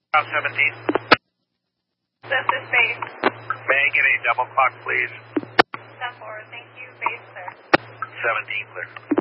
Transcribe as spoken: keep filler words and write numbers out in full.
South seventeen. This is base. May I get a double clock, please? ten four, thank you. Base, sir. seventeen, clear.